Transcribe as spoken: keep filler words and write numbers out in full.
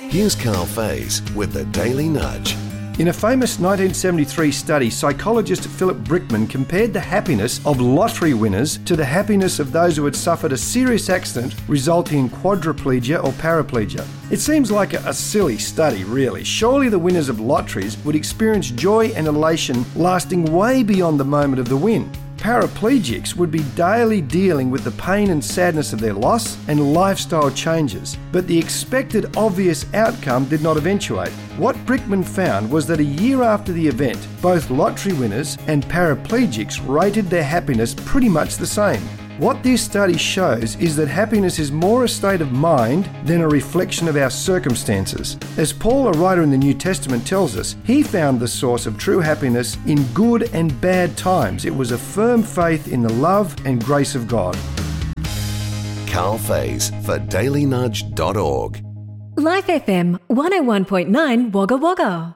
Here's Carl Faze with the Daily Nudge. In a famous nineteen seventy-three study, psychologist Philip Brickman compared the happiness of lottery winners to the happiness of those who had suffered a serious accident resulting in quadriplegia or paraplegia. It seems like a, a silly study, really. Surely the winners of lotteries would experience joy and elation lasting way beyond the moment of the win. Paraplegics would be daily dealing with the pain and sadness of their loss and lifestyle changes, but the expected obvious outcome did not eventuate. What Brickman found was that a year after the event, both lottery winners and paraplegics rated their happiness pretty much the same. What this study shows is that happiness is more a state of mind than a reflection of our circumstances. As Paul, a writer in the New Testament, tells us, he found the source of true happiness in good and bad times. It was a firm faith in the love and grace of God. Carl Faze for daily nudge dot org. Life F M one oh one point nine Wagga Wagga.